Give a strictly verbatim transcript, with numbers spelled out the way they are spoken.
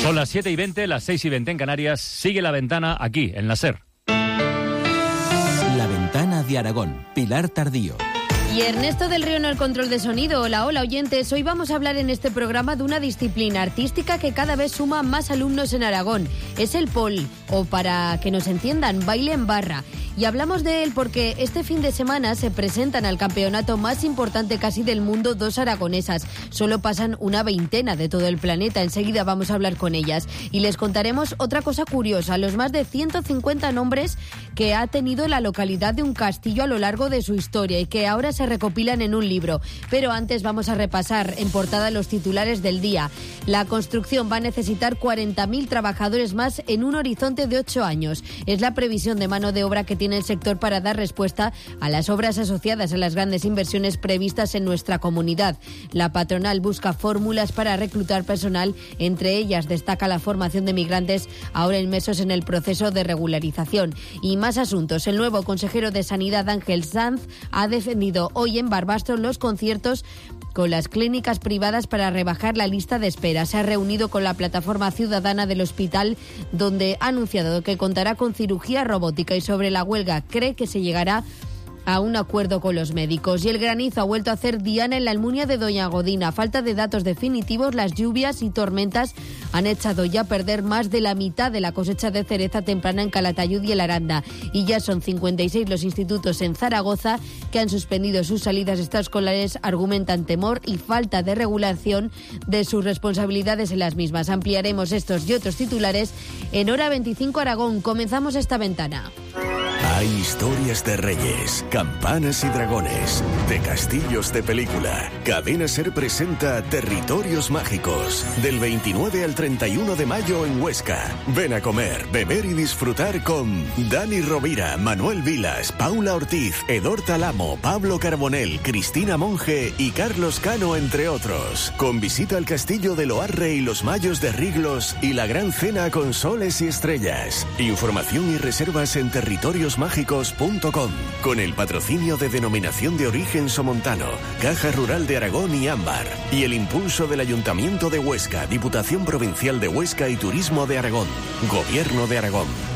Son las siete y veinte, las seis y veinte en Canarias. Sigue La Ventana aquí, en la SER. La Ventana de Aragón, Pilar Tardío. Y Ernesto del Río en el control de sonido. Hola, hola oyentes. Hoy vamos a hablar en este programa de una disciplina artística que cada vez suma más alumnos en Aragón. Es el pol, o para que nos entiendan, baile en barra. Y hablamos de él porque este fin de semana se presentan al campeonato más importante casi del mundo dos aragonesas. Solo pasan una veintena de todo el planeta. Enseguida vamos a hablar con ellas. Y les contaremos otra cosa curiosa. Los más de ciento cincuenta nombres que ha tenido la localidad de un castillo a lo largo de su historia y que ahora se recopilan en un libro. Pero antes vamos a repasar en portada los titulares del día. La construcción va a necesitar cuarenta mil trabajadores más en un horizonte de ocho años. Es la previsión de mano de obra que tiene el sector para dar respuesta a las obras asociadas a las grandes inversiones previstas en nuestra comunidad. La patronal busca fórmulas para reclutar personal, entre ellas destaca la formación de migrantes ahora inmersos en el proceso de regularización. Y más asuntos. El nuevo consejero de Sanidad, Ángel Sanz, ha defendido hoy en Barbastro los conciertos con las clínicas privadas para rebajar la lista de espera. Se ha reunido con la plataforma ciudadana del hospital, donde ha anunciado que contará con cirugía robótica, y sobre la huelga cree que se llegará a un acuerdo con los médicos. Y el granizo ha vuelto a hacer diana en la Almunia de Doña Godina. A falta de datos definitivos, las lluvias y tormentas han echado ya a perder más de la mitad de la cosecha de cereza temprana en Calatayud y el Aranda. Y ya son cincuenta y seis los institutos en Zaragoza que han suspendido sus salidas extraescolares. Argumentan temor y falta de regulación de sus responsabilidades en las mismas. Ampliaremos estos y otros titulares en Hora veinticinco Aragón. Comenzamos esta ventana. Hay historias de reyes, campanas y dragones, de castillos de película. Cadena SER presenta Territorios Mágicos, del veintinueve al treinta y uno de mayo en Huesca. Ven a comer, beber y disfrutar con Dani Rovira, Manuel Vilas, Paula Ortiz, Edor Talamo, Pablo Carbonell, Cristina Monge y Carlos Cano, entre otros. Con visita al castillo de Loarre y los Mayos de Riglos y la gran cena con soles y estrellas. Información y reservas en territorios mágicos punto com, con el patrocinio de Denominación de Origen Somontano, Caja Rural de Aragón y Ámbar, y el impulso del Ayuntamiento de Huesca, Diputación Provincial de Huesca y Turismo de Aragón, Gobierno de Aragón.